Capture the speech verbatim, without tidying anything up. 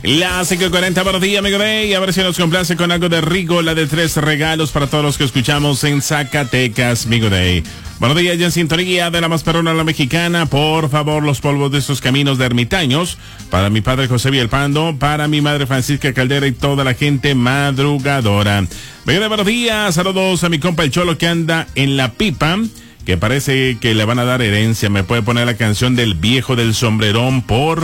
Las cinco y cuarenta, buenos días, amigo Day. A ver si nos complace con algo de Rigo, la de tres regalos para todos los que escuchamos en Zacatecas, amigo Day. Buenos días, ya en sintonía de la más perrona, la mexicana. Por favor, los polvos de estos caminos de ermitaños. Para mi padre José Villalpando, para mi madre Francisca Caldera y toda la gente madrugadora. Amigo Day, buenos días. Saludos a mi compa el Cholo que anda en la pipa, que parece que le van a dar herencia. Me puede poner la canción del viejo del sombrerón, por